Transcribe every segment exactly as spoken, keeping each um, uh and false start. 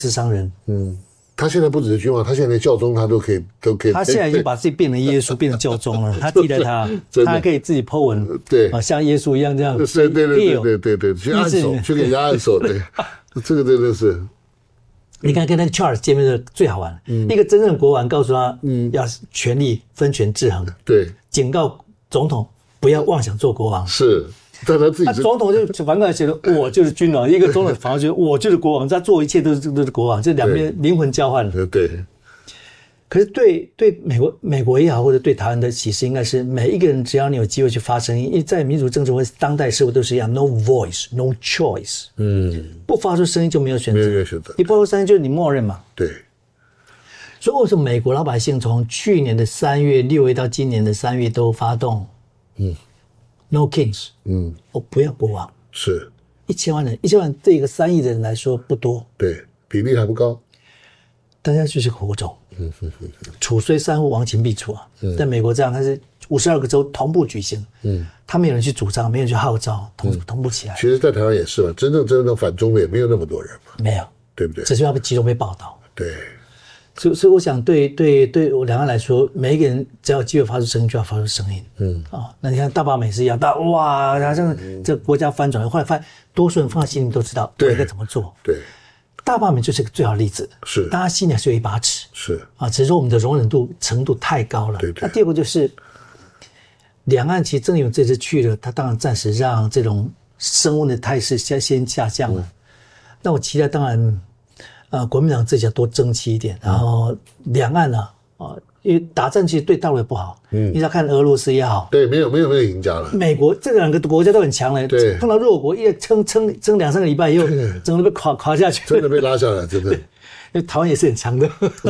是商人。 嗯，他现在不只是君王，他现在连教宗他都可以都可以。 他现在已经把自己变成耶稣，变成教宗了。他替代他，他还可以自己 po 文， 对啊，像耶稣一样这样。 对对对对对对对，去按手，去给人家按手，对，这个真的是。 你看跟那个 Charles 见面的最好玩，嗯、一个真正的国王告诉他，嗯，要权力分权制衡， 对， 警告总统不要妄想做国王， 是，但他自己， 他总统就反过来写的，我就是君王，一个总统反而觉得我就是国王，他做一切都是都是国王，这两边灵魂交换了， 对。 可是对对美国美国也好，或者对台湾的启示，应该是每一个人只要你有机会去发声音，因为在民主政治或当代社会都是一样 ，no voice, no choice， 嗯，不发出声音就没有选择， 没有选择， 你不发出声音就是你默认嘛， 对。 所以为什么美国老百姓从去年的三月六月到今年的三月都发动，嗯 ，no kings， 嗯，我不要国王， 是一千万人，一千万对一个三亿的人来说不多， 对，比例还不高， 大家就是火种。楚虽山呼，亡秦必楚啊！嗯、在美国这样，它是五十二个州同步举行，嗯，他没有人去主张，没有人去号召，同、嗯、同步起来。 其实，在台湾也是嘛，真正真正反中的也没有那么多人嘛， 没有， 对不对？ 只是要被集中被报道。 对， 所以所以我想对，对对对我两岸来说，每一个人只要有机会发出声音，就要发出声音。嗯啊、哦，那你看大罢美是一样，大哇，好像这个国家翻转，后来发现多数人放在心里都知道我应该怎么做。 对。 大罢美就是个最好的例子， 是大家心里还是有一把尺， 是啊，只是说我们的容忍度程度太高了。 对对。 那第二个就是两岸其实正因为这次去了，他当然暂时让这种升温的态势先先下降了。嗯、那我期待当然，呃，国民党这下多争气一点，然后两岸呢，啊，因为打仗其实对大陆也不好，嗯，你要看俄罗斯也好， 对，没有没有没有赢家了。 美国这两个国家都很强了， 对， 碰到弱国，一撑撑撑两三个礼拜，又整个被垮垮下去， 真的被拉下来，真的。 因为台湾也是很强的，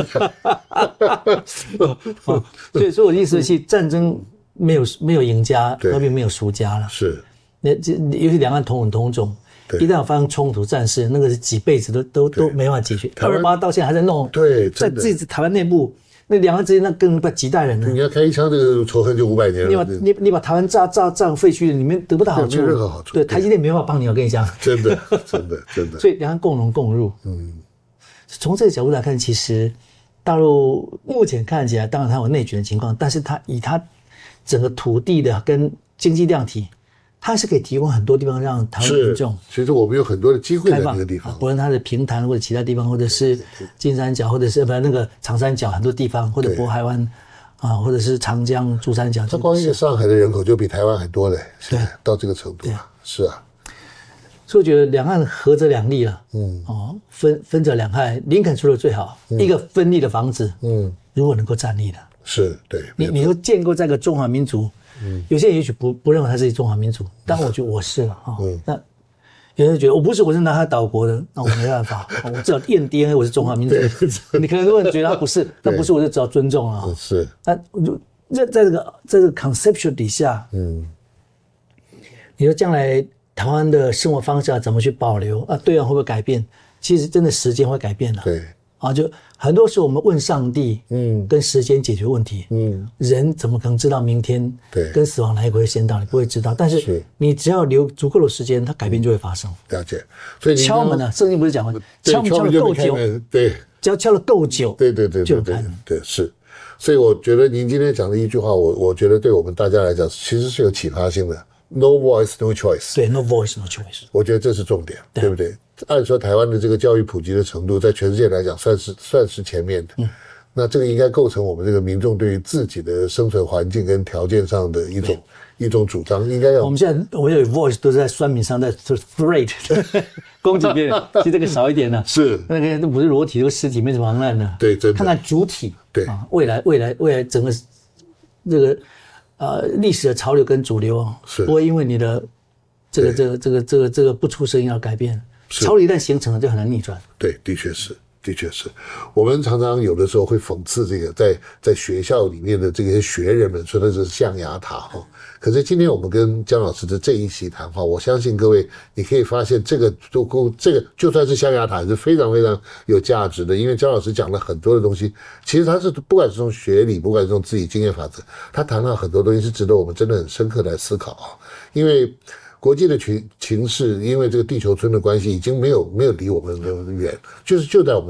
所以所以我的意思是，战争没有没有赢家，和平没有输家了。 是， 那这尤其两岸同文同种，一旦有发生冲突战事，那个是几辈子都都都没办法解决。二二八到现在还在弄， 对， 在自己台湾内部。那两岸之间那更不几代人了。 你要开一枪，这个仇恨就五百年了。 你把你你把台湾炸炸炸废墟，里面得不到好处， 没有任何好处。 对，台积电没办法帮你，我跟你讲。 真的，真的，真的。 所以两岸共荣共入。嗯，从这个角度来看，其实大陆目前看起来，当然它有内卷的情况，但是它以它整个土地的跟经济量体。它是可以提供很多地方让台湾民众， 其实我们有很多的机会在那个地方， 不论它的平潭或者其他地方，或者是金三角，或者是不那个长三角很多地方，或者渤海湾啊，或者是长江、珠三角。 它光一个上海的人口就比台湾还多嘞，对，到这个程度啊，是啊。 所以我觉得两岸合则两利了，嗯，哦，分分则两害。林肯说的最好，一个分立的房子，嗯，如果能够站立的， 是对， 你你都建构在一个中华民族。嗯，有些人也许不不认为他是中华民族，但我觉得我是了哈。嗯，那有人觉得我不是，我是拿他岛国的，那我没办法，我至少验 D N A 我是中华民族。你可能如果觉得他不是，那不是我就只好尊重了。 是， 那在在这个在这个 conceptual 底下，嗯，你说将来台湾的生活方式要怎么去保留啊？对岸会不会改变？其实真的时间会改变的。 对。 啊，就很多时候我们问上帝，嗯，跟时间解决问题，嗯，人怎么可能知道明天对跟死亡哪一个会先到？你不会知道，但是你只要留足够的时间，它改变就会发生。 了解，所以敲门呢，圣经不是讲过，敲门敲了够久， 对， 只要敲了够久， 对对对对对对是。所以我觉得您今天讲的一句话，我我觉得对我们大家来讲，其实是有启发性的。No voice, no choice。 对 ，No voice, no choice。 我觉得这是重点，对不对？按说台湾的这个教育普及的程度，在全世界来讲算是算是前面的。嗯，那这个应该构成我们这个民众对于自己的生存环境跟条件上的一种一种主张，应该要。 我们现在我有 voice 都是在酸民上，在 threat 攻击别人，其实这个少一点了。 是那个都不是裸体，都是尸体，没什么妨碍的。 对，真的。 看看主体。 对啊，未来未来未来整个这个呃历史的潮流跟主流啊，不会因为你的这个这个这个这个这个不出声音而改变。潮流一旦形成了，就很难逆转。 对，的确是，的确是。我们常常有的时候会讽刺这个在在学校里面的这些学人们，说的是象牙塔哈。可是今天我们跟姜老师的这一席谈话，我相信各位你可以发现，这个就这个就算是象牙塔，是非常非常有价值的。因为姜老师讲了很多的东西，其实他是不管是从学理，不管是从自己经验法则，他谈到很多东西是值得我们真的很深刻来思考啊。因为国际的情情势，因为这个地球村的关系，已经没有没有离我们那么远，就是就在我们